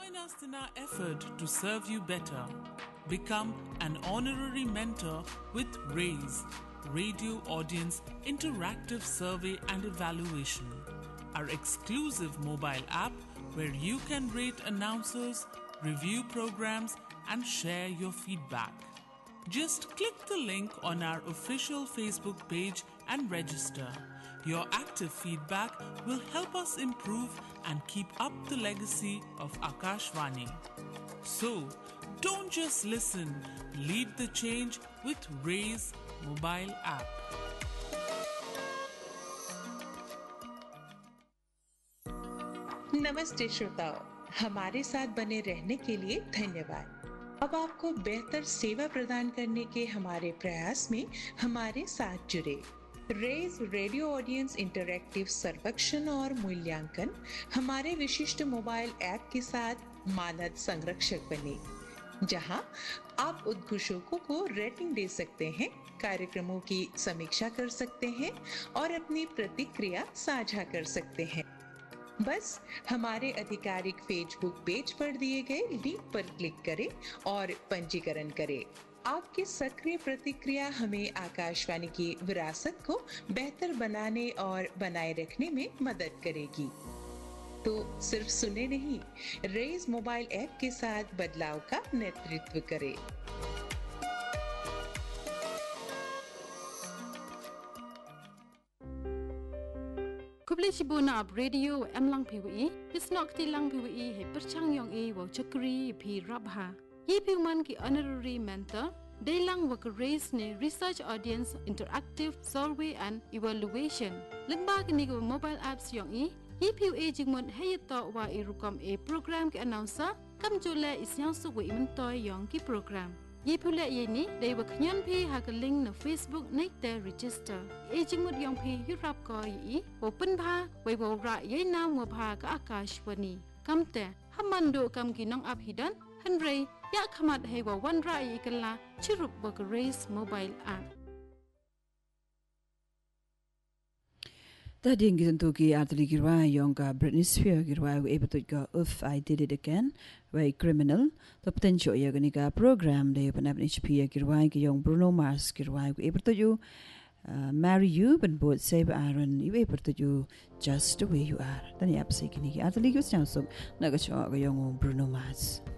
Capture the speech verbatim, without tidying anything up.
Join us in our effort to serve you better. Become an honorary mentor with RAISE, Radio Audience Interactive Survey and Evaluation, our exclusive mobile app where you can rate announcers, review programs, and share your feedback. Just click the link on our official Facebook page and register. Your active feedback will help us improve and keep up the legacy of Akashvani. So, don't just listen, lead the change with RAISE mobile app. नमस्ते श्रोताओ, हमारे साथ बने रहने के लिए धन्यवाद। अब आपको बेहतर सेवा प्रदान करने के हमारे प्रयास में हमारे साथ जुड़े। रेज रेडियो ऑडियंस इंटरैक्टिव सर्वेक्षण और मूल्यांकन हमारे विशिष्ट मोबाइल ऐप के साथ मानद संरक्षक बने, जहां आप उद्घोषकों को रेटिंग दे सकते हैं, कार्यक्रमों की समीक्षा कर सकते हैं और अपनी प्रतिक्रिया साझा कर सकते हैं। बस हमारे आधिकारिक फेसबुक पेज पर दिए गए लिंक पर क्लिक करें और पंजीकरण करें। आपकी सक्रिय प्रतिक्रिया हमें आकाशवाणी की विरासत को बेहतर बनाने और बनाए रखने में मदद करेगी। तो सिर्फ सुने नहीं, रेज मोबाइल ऐप के साथ बदलाव का नेतृत्व करें। Kubli Shibuna ab radio em lang P W I, Pisnok ti lang P W I he perchang yong e wa chakri pi rabha. Yi pi man ki honorary mentor, de lang wa raise ne research audience interactive survey and evaluation. Limba ki ni mobile apps yong e, yi pi e jingmon he to wa e rukom e program ki announcer, kam jole isyang su wa iman toy yong ki program. Yi pi le ye ni, de wa knyan pi ha ka link na Facebook na te register. E jingmut yong pi yurap ko yi, open ba, wa wa ra ye na wa ba ka Akashvani. Kam te, hamando kam ki nong ap hidan, Henry, ya kamat he wa wan ra yi kala, chirup wa ka raise mobile app. Tadi yang kita tuki arti kirwa yang ka Britney Spears kirwa able to go if I did it again, way criminal. The potential ya gani ka program de panap H P ya kirwa ki yang Bruno Mars kirwa able to you marry you but both save Aaron you able to you just the way you are. Tani apsi kini ki arti kirwa so naga cho ka yang Bruno Mars.